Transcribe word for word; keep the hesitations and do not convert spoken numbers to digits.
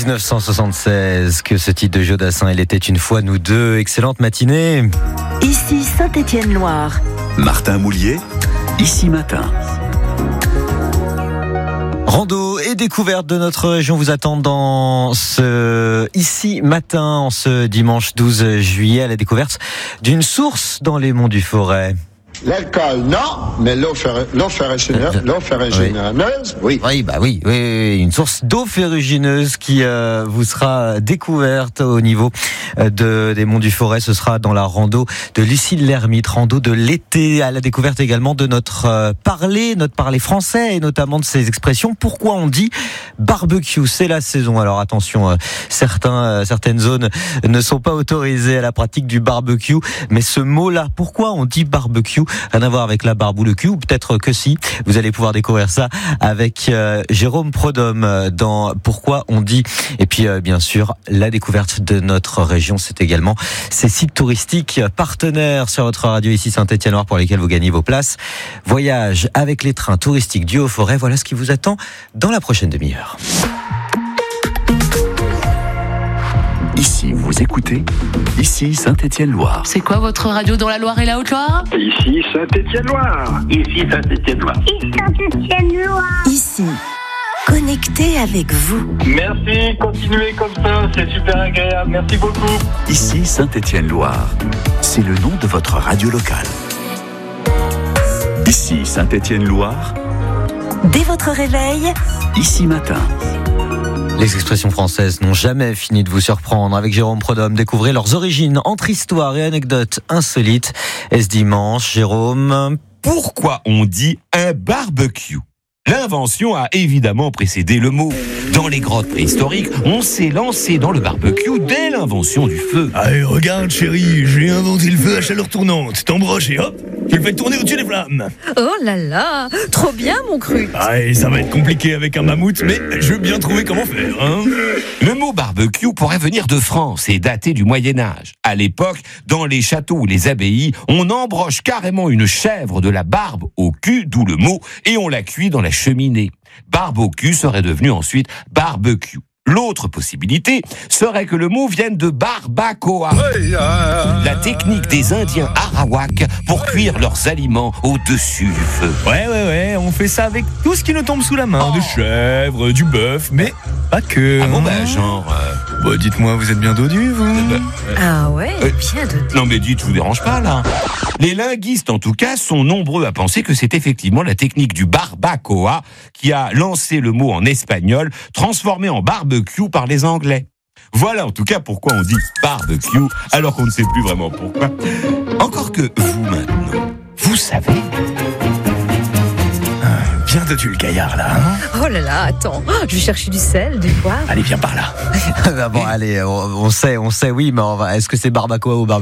dix-neuf cent soixante-seize que ce titre de Jodassin, il était une fois nous deux. Excellente matinée. Ici Saint-Étienne-Loire. Martin Moulier, Ici Matin. Rando et découverte de notre région vous attendent dans ce Ici Matin, en ce dimanche douze juillet, à la découverte d'une source dans les monts du Forêt. L'alcool, non, mais l'eau ferru- l'eau ferrugineuse, l'eau ferrugineuse, oui. Oui, bah oui, oui, oui, une source d'eau ferrugineuse qui euh, vous sera découverte au niveau de, des monts du Forêt. Ce sera dans la rando de Lucille l'Ermite, rando de l'été, à la découverte également de notre euh, parler, notre parler français et notamment de ces expressions. Pourquoi on dit barbecue? C'est la saison. Alors attention, euh, certains, euh, certaines zones ne sont pas autorisées à la pratique du barbecue, mais ce mot-là, pourquoi on dit barbecue? Rien à voir avec la barbe ou le cul, ou peut-être que si. Vous allez pouvoir découvrir ça avec euh, Jérôme Prodhomme dans Pourquoi on dit. Et puis euh, bien sûr, la découverte de notre région, c'est également ces sites touristiques partenaires sur votre radio ici Saint-Étienne-Loire pour lesquels vous gagnez vos places. Voyage avec les trains touristiques du Haut-Forêt, voilà ce qui vous attend dans la prochaine demi-heure. Ici, vous écoutez Ici Saint-Étienne-Loire. C'est quoi votre radio dans la Loire et la Haute-Loire? Ici Saint-Étienne-Loire. Ici Saint-Étienne-Loire. Ici Saint-Étienne-Loire. Ici, connecté avec vous. Merci, continuez comme ça, c'est super agréable. Merci beaucoup. Ici Saint-Étienne-Loire. C'est le nom de votre radio locale. Ici Saint-Étienne-Loire. Dès votre réveil, Ici Matin. Les expressions françaises n'ont jamais fini de vous surprendre. Avec Jérôme Prodhomme, découvrez leurs origines entre histoire et anecdotes insolites. Et ce dimanche, Jérôme... Pourquoi on dit un barbecue? L'invention a évidemment précédé le mot. Dans les grottes préhistoriques, on s'est lancé dans le barbecue dès l'invention du feu. Allez, regarde chérie, j'ai inventé le feu à chaleur tournante. T'embroches et hop, tu le fais tourner au-dessus des flammes. Oh là là, trop bien mon cru. Allez, ça va être compliqué avec un mammouth, mais je veux bien trouver comment faire, hein. Le mot barbecue pourrait venir de France et dater du Moyen-Âge. À l'époque, dans les châteaux ou les abbayes, on embroche carrément une chèvre de la barbe au cul, d'où le mot, et on la cuit dans la cheminée. Barbe au cul serait devenu ensuite barbecue. L'autre possibilité serait que le mot vienne de barbacoa, la technique des Indiens Arawak pour cuire leurs aliments au-dessus du feu. Ouais, ouais, ouais, on fait ça avec tout ce qui nous tombe sous la main. Oh. Des chèvres, du bœuf, mais pas que. Ah bon, hein. bah genre... Euh... Bah, dites-moi, vous êtes bien dodu, vous bah, euh... Ah ouais, euh... bien dodu. Non mais dites, je vous dérange pas, là. Les linguistes, en tout cas, sont nombreux à penser que c'est effectivement la technique du barbacoa qui a lancé le mot en espagnol, transformé en barbecue par les Anglais. Voilà en tout cas pourquoi on dit barbecue, alors qu'on ne sait plus vraiment pourquoi. Encore que vous maintenant, vous savez... Bien dodu le gaillard, là, hein. Oh là là, attends, je vais chercher du sel, du poivre. Allez, viens par là. bon, allez, on, on sait, on sait, oui, mais on va, est-ce que c'est barbacoa ou barbacoa?